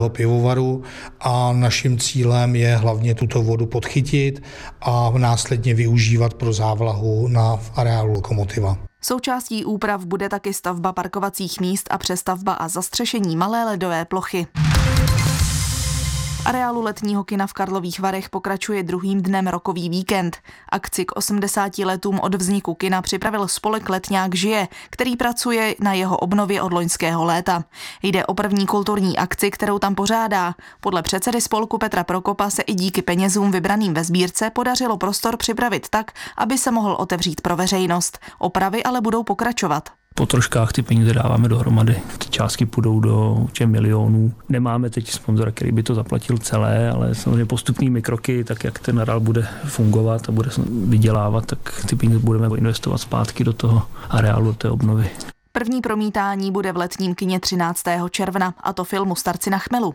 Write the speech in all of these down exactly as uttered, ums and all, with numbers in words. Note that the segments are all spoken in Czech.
pivovaru a naším cílem je hlavně tuto vodu podchytit a následně využívat pro závlahu na areálu Lokomotiva. Součástí úprav bude taky stavba parkovacích míst a přestavba a zastřešení malé ledové plochy. Areálu letního kina v Karlových Varech pokračuje druhým dnem rokový víkend. Akci k osmdesáti letům od vzniku kina připravil spolek Letňák žije, který pracuje na jeho obnově od loňského léta. Jde o první kulturní akci, kterou tam pořádá. Podle předsedy spolku Petra Prokopa se i díky penězům vybraným ve sbírce podařilo prostor připravit tak, aby se mohl otevřít pro veřejnost. Opravy ale budou pokračovat. Po troškách ty peníze dáváme dohromady. Ty částky půjdou do určitě milionů. Nemáme teď sponzora, který by to zaplatil celé, ale samozřejmě postupnými kroky, tak jak ten areál bude fungovat a bude vydělávat, tak ty peníze budeme investovat zpátky do toho areálu, do té obnovy. První promítání bude v letním kině třináctého června, a to filmu Starci na chmelu.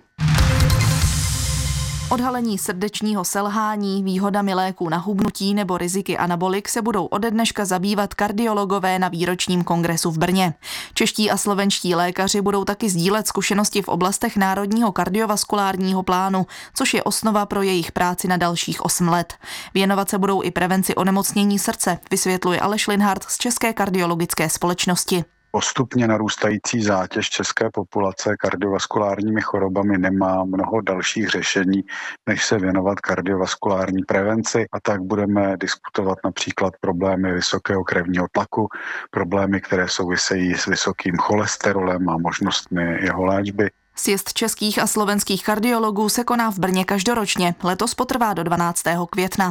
Odhalení srdečního selhání, výhodami léků na hubnutí nebo riziky anabolik se budou ode dneška zabývat kardiologové na výročním kongresu v Brně. Čeští a slovenští lékaři budou taky sdílet zkušenosti v oblastech Národního kardiovaskulárního plánu, což je osnova pro jejich práci na dalších osm let. Věnovat se budou i prevenci onemocnění srdce, vysvětluje Aleš Linhart z České kardiologické společnosti. Postupně narůstající zátěž české populace kardiovaskulárními chorobami nemá mnoho dalších řešení, než se věnovat kardiovaskulární prevenci, a tak budeme diskutovat například problémy vysokého krevního tlaku, problémy, které souvisejí s vysokým cholesterolem a možnostmi jeho léčby. Sjezd českých a slovenských kardiologů se koná v Brně každoročně, letos potrvá do dvanáctého května.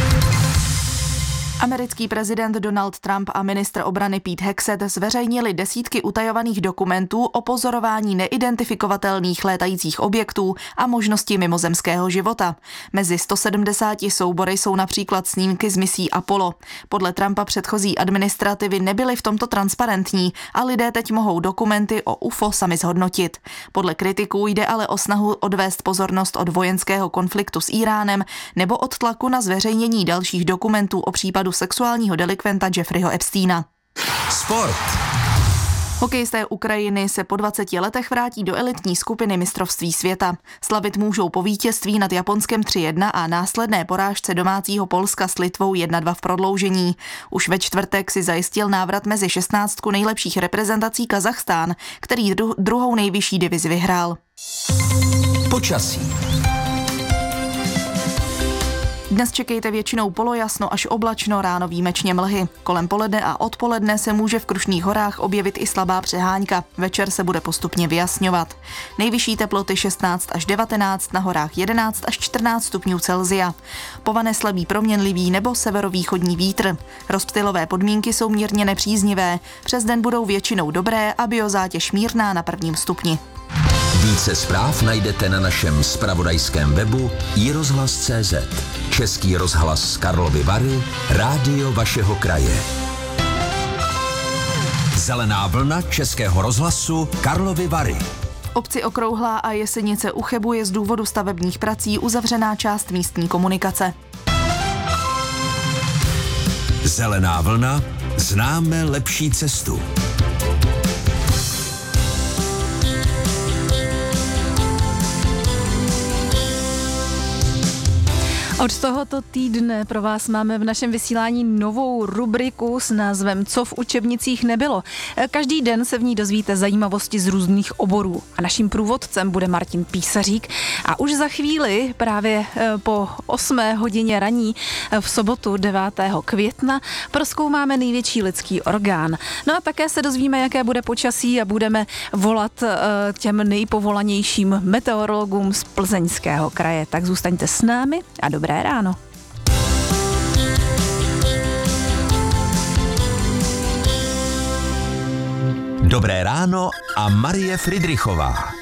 Americký prezident Donald Trump a ministr obrany Pete Hegseth zveřejnili desítky utajovaných dokumentů o pozorování neidentifikovatelných létajících objektů a možnosti mimozemského života. Mezi sto sedmdesáti soubory jsou například snímky z misí Apollo. Podle Trumpa předchozí administrativy nebyly v tomto transparentní a lidé teď mohou dokumenty o U F O sami zhodnotit. Podle kritiků jde ale o snahu odvést pozornost od vojenského konfliktu s Íránem nebo od tlaku na zveřejnění dalších dokumentů o případu sexuálního delikventa Jeffreyho Epsteina. Sport. Hokejisté Ukrajiny se po dvaceti letech vrátí do elitní skupiny mistrovství světa. Slavit můžou po vítězství nad Japonskem tři jedna a následné porážce domácího Polska s Litvou jedna dva v prodloužení. Už ve čtvrtek si zajistil návrat mezi šestnáctku nejlepších reprezentací Kazachstán, který dru- druhou nejvyšší divizi vyhrál. Počasí. Dnes čekejte většinou polojasno až oblačno, ráno výjimečně mlhy. Kolem poledne a odpoledne se může v Krušných horách objevit i slabá přehánka. Večer se bude postupně vyjasňovat. Nejvyšší teploty šestnáct až devatenáct, na horách jedenáct až čtrnáct stupňů Celsia. Povane slabý proměnlivý nebo severovýchodní vítr. Rozptylové podmínky jsou mírně nepříznivé. Přes den budou většinou dobré a biozátěž mírná na prvním stupni. Více zpráv najdete na našem zpravodajském webu i rozhlas tečka cé zet. Český rozhlas Karlovy Vary, rádio vašeho kraje. Zelená vlna Českého rozhlasu Karlovy Vary. V obci Okrouhlá a Jesenice u Chebu je z důvodu stavebních prací uzavřená část místní komunikace. Zelená vlna, známe lepší cestu. Od tohoto týdne pro vás máme v našem vysílání novou rubriku s názvem Co v učebnicích nebylo. Každý den se v ní dozvíte zajímavosti z různých oborů. A naším průvodcem bude Martin Písařík. A už za chvíli, právě po osmé hodině raní v sobotu devátého května, prozkoumáme největší lidský orgán. No a také se dozvíme, jaké bude počasí a budeme volat těm nejpovolanějším meteorologům z Plzeňského kraje. Tak zůstaňte s námi a dobré Dobré ráno. Dobré ráno a Marie Fridrichová.